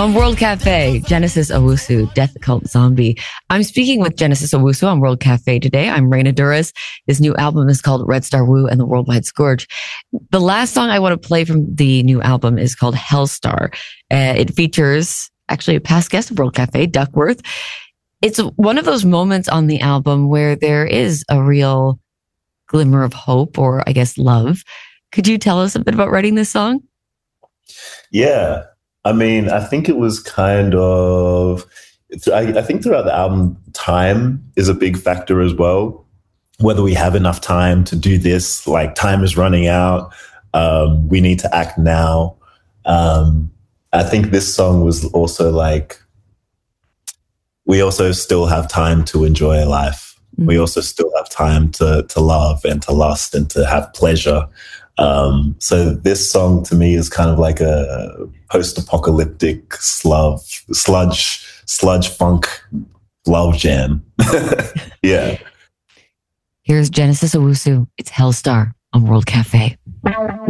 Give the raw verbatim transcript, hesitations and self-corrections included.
On World Cafe, Genesis Owusu, Death Cult Zombie. I'm speaking with Genesis Owusu on World Cafe today. I'm Reina Duras. His new album is called Red Star Wu and the Worldwide Scourge. The last song I want to play from the new album is called Hellstar. Uh, it features actually a past guest of World Cafe, Duckworth. It's one of those moments on the album where there is a real glimmer of hope, or I guess love. Could you tell us a bit about writing this song? Yeah. I mean, I think it was kind of, I, I think throughout the album, time is a big factor as well. Whether we have enough time to do this, like time is running out. Um, we need to act now. Um, I think this song was also like, we also still have time to enjoy life. Mm-hmm. We also still have time to, to love and to lust and to have pleasure. Um, so this song to me is kind of like a post-apocalyptic sludge, sludge, sludge funk love jam. Yeah. Here's Genesis Owusu. It's Hellstar on World Cafe.